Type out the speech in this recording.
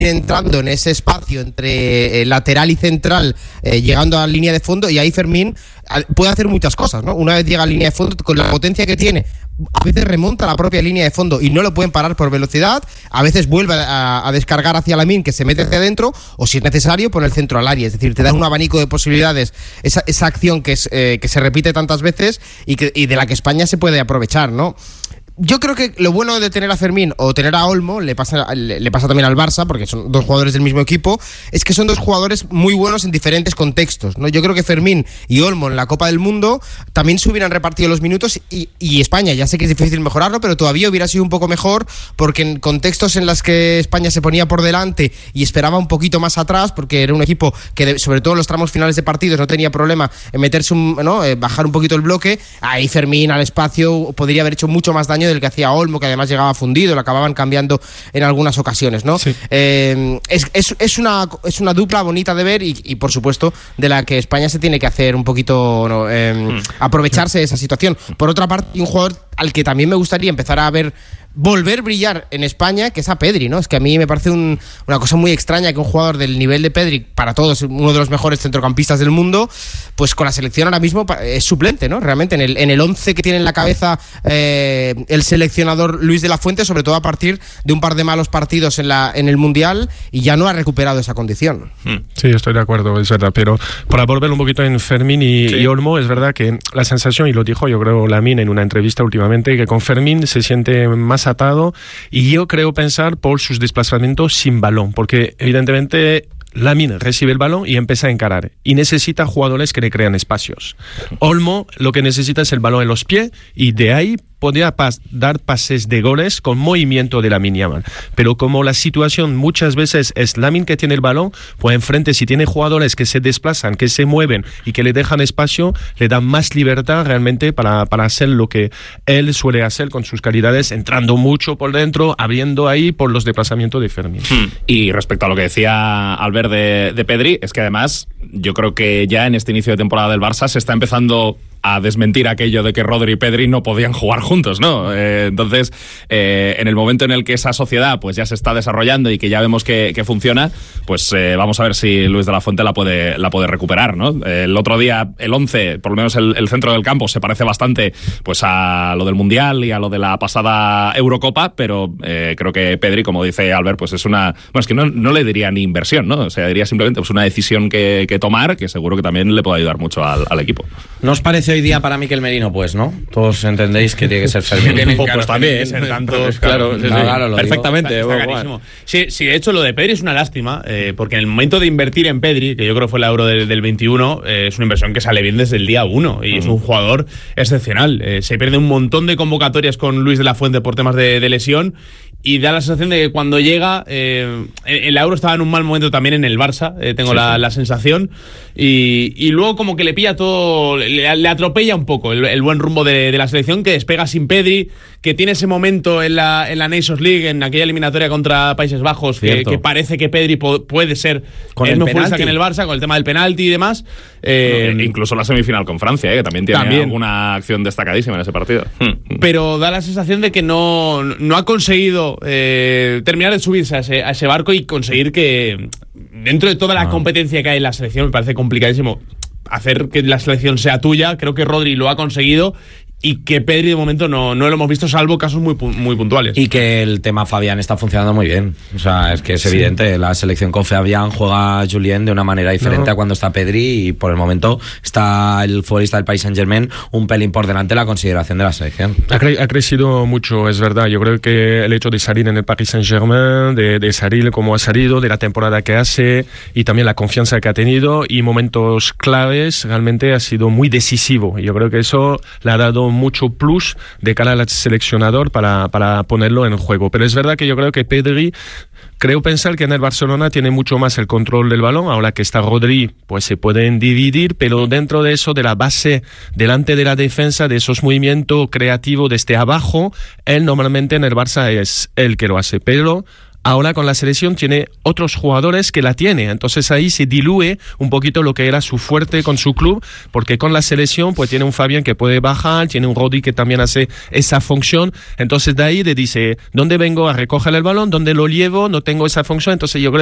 entrando en ese espacio entre lateral y central, llegando a la línea de fondo, y ahí Fermín puede hacer muchas cosas, ¿no? Una vez llega a la línea de fondo, con la potencia que tiene, a veces remonta la propia línea de fondo y no lo pueden parar por velocidad, a veces vuelve a descargar hacia Lamine, que se mete hacia adentro, o si es necesario, pone el centro al área. Es decir, te da un abanico de posibilidades, esa acción que se repite tantas veces y de la que España se puede aprovechar, ¿no? Yo creo que lo bueno de tener a Fermín o tener a Olmo, le pasa también al Barça, porque son dos jugadores del mismo equipo, es que son dos jugadores muy buenos en diferentes contextos, ¿no? Yo creo que Fermín y Olmo en la Copa del Mundo también se hubieran repartido los minutos y España, ya sé que es difícil mejorarlo, pero todavía hubiera sido un poco mejor, porque en contextos en los que España se ponía por delante y esperaba un poquito más atrás, porque era un equipo que sobre todo en los tramos finales de partidos no tenía problema en meterse, bajar un poquito el bloque, ahí Fermín al espacio podría haber hecho mucho más daño del que hacía Olmo, que además llegaba fundido, lo acababan cambiando en algunas ocasiones, ¿no? Sí. Es una dupla bonita de ver y por supuesto de la que España se tiene que hacer un poquito, aprovecharse de esa situación. Por otra parte, un jugador al que también me gustaría empezar a ver volver a brillar en España, que es a Pedri, ¿no? Es que a mí me parece una cosa muy extraña que un jugador del nivel de Pedri, para todos uno de los mejores centrocampistas del mundo, pues con la selección ahora mismo es suplente, ¿no? Realmente en el 11 que tiene en la cabeza el seleccionador Luis de la Fuente, sobre todo a partir de un par de malos partidos en el Mundial, y ya no ha recuperado esa condición. Sí, estoy de acuerdo, es verdad, pero para volver un poquito en Fermín y Olmo, es verdad que la sensación, y lo dijo yo creo Lamine en una entrevista últimamente, que con Fermín se siente más atado, y yo creo pensar por sus desplazamientos sin balón, porque evidentemente Lamine recibe el balón y empieza a encarar y necesita jugadores que le crean espacios. Olmo lo que necesita es el balón en los pies y de ahí podría dar pases de goles con movimiento de Lamine Yamal. Pero como la situación muchas veces es Lamine que tiene el balón, pues enfrente si tiene jugadores que se desplazan, que se mueven y que le dejan espacio, le dan más libertad realmente para hacer lo que él suele hacer con sus calidades, entrando mucho por dentro, abriendo ahí por los desplazamientos de Fermín. Y respecto a lo que decía Albert de Pedri, es que además yo creo que ya en este inicio de temporada del Barça se está empezando a desmentir aquello de que Rodri y Pedri no podían jugar juntos, ¿no? Entonces, en el momento en el que esa sociedad pues ya se está desarrollando y que ya vemos que funciona, pues vamos a ver si Luis de la Fuente la puede recuperar, ¿no? El otro día, el 11, por lo menos el centro del campo, se parece bastante pues a lo del Mundial y a lo de la pasada Eurocopa, pero creo que Pedri, como dice Albert, pues es una... Bueno, es que no le diría ni inversión, ¿no? O sea, diría simplemente pues una decisión que tomar, que seguro que también le puede ayudar mucho al equipo. ¿No os parece hoy día para Mikel Merino, pues, no? Todos entendéis que tiene que ser Fermín. Pues también. Ser tantos, claro, perfectamente. Está clarísimo. Sí, de hecho, lo de Pedri es una lástima, porque en el momento de invertir en Pedri, que yo creo que fue el Euro del 21, es una inversión que sale bien desde el día 1 y es un jugador excepcional. Se pierde un montón de convocatorias con Luis de la Fuente por temas de lesión, y da la sensación de que cuando llega, el Euro estaba en un mal momento también en el Barça, tengo la sensación, y luego como que le pilla todo, le atropella un poco el buen rumbo de la selección, que despega sin Pedri, que tiene ese momento en la Nations League, en aquella eliminatoria contra Países Bajos, que parece que Pedri puede ser con el mismo penalti futbolista que en el Barça, con el tema del penalti y demás. Incluso la semifinal con Francia, que también tiene alguna acción destacadísima en ese partido. Pero da la sensación de que no ha conseguido terminar de subirse a ese barco y conseguir que, dentro de toda la competencia que hay en la selección, me parece complicadísimo hacer que la selección sea tuya. Creo que Rodri lo ha conseguido y que Pedri de momento no lo hemos visto, salvo casos muy puntuales. Y que el tema Fabián está funcionando muy bien. O sea, es que es evidente, la selección con Fabián juega Julien de una manera diferente a cuando está Pedri, y por el momento está el futbolista del Paris Saint-Germain un pelín por delante de la consideración de la selección. Ha crecido mucho, es verdad. Yo creo que el hecho de salir en el Paris Saint-Germain, de salir como ha salido, de la temporada que hace y también la confianza que ha tenido y momentos claves, realmente ha sido muy decisivo. Yo creo que eso le ha dado mucho plus de cara al seleccionador para ponerlo en juego. Pero es verdad que yo creo que Pedri, creo pensar que en el Barcelona tiene mucho más el control del balón. Ahora que está Rodri, pues se pueden dividir, pero dentro de eso, de la base, delante de la defensa, de esos movimientos creativos desde abajo, él normalmente en el Barça es el que lo hace. Pero ahora con la selección tiene otros jugadores que la tiene, entonces ahí se diluye un poquito lo que era su fuerte con su club, porque con la selección pues tiene un Fabián que puede bajar, tiene un Rodri que también hace esa función, entonces de ahí le dice, ¿dónde vengo a recoger el balón? ¿Dónde lo llevo? No tengo esa función, entonces yo creo